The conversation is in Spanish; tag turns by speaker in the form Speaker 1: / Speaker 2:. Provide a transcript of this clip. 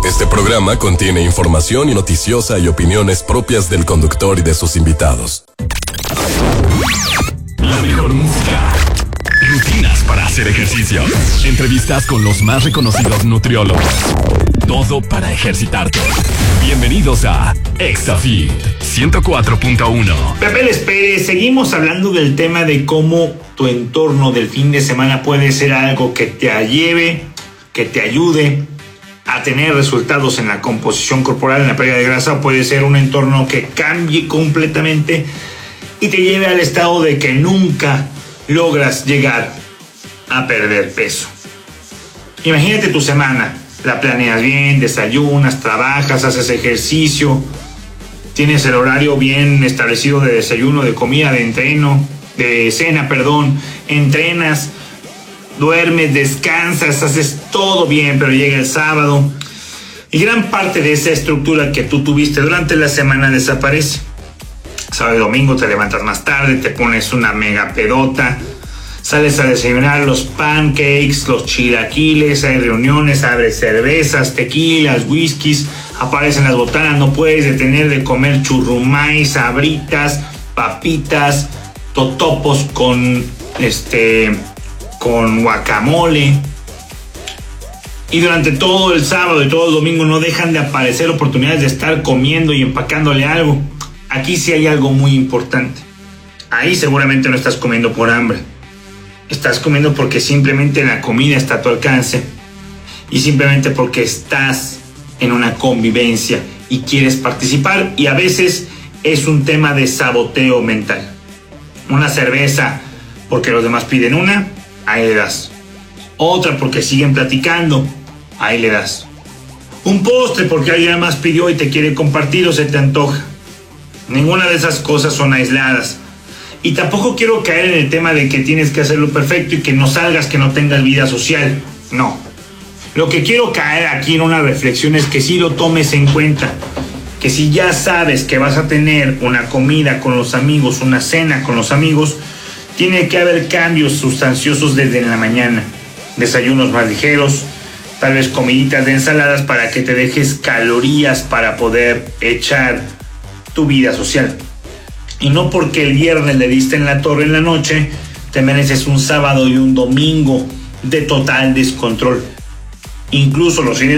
Speaker 1: Este programa contiene información noticiosa y opiniones propias del conductor y de sus invitados.
Speaker 2: La mejor música. Rutinas para hacer ejercicio. Entrevistas con los más reconocidos nutriólogos. Todo para ejercitarte. Bienvenidos a Exafit 104.1.
Speaker 3: Pepe Les Pérez, seguimos hablando del tema de cómo tu entorno del fin de semana puede ser algo que te lleve, que te ayude a tener resultados en la composición corporal, en la pérdida de grasa, o puede ser un entorno que cambie completamente y te lleve al estado de que nunca logras llegar a perder peso. Imagínate tu semana, la planeas bien, desayunas, trabajas, haces ejercicio, tienes el horario bien establecido de desayuno, de comida, de cena, entrenas, duermes, descansas, haces todo bien, pero llega el sábado y gran parte de esa estructura que tú tuviste durante la semana desaparece. Sábado y domingo te levantas más tarde, te pones una mega pedota, sales a desayunar los pancakes, los chilaquiles, hay reuniones, abres cervezas, tequilas, whiskies, aparecen las botanas, no puedes detener de comer churrumais, sabritas, papitas, totopos con guacamole. Y durante todo el sábado y todo el domingo no dejan de aparecer oportunidades de estar comiendo y empacándole algo. Aquí sí hay algo muy importante. Ahí seguramente no estás comiendo por hambre. Estás comiendo porque simplemente la comida está a tu alcance y simplemente porque estás en una convivencia y quieres participar, y a veces es un tema de saboteo mental. Una cerveza porque los demás piden una, ahí le das. Otra porque siguen platicando, ahí le das. Un postre porque alguien más pidió y te quiere compartir o se te antoja. Ninguna de esas cosas son aisladas. Y tampoco quiero caer en el tema de que tienes que hacerlo perfecto y que no salgas, que no tengas vida social. No. Lo que quiero caer aquí en una reflexión es que sí lo tomes en cuenta. Que si ya sabes que vas a tener una comida con los amigos, una cena con los amigos, tiene que haber cambios sustanciosos desde la mañana. Desayunos más ligeros, tal vez comiditas de ensaladas para que te dejes calorías para poder echar tu vida social. Y no porque el viernes le diste en la torre en la noche, te mereces un sábado y un domingo de total descontrol. Incluso los fines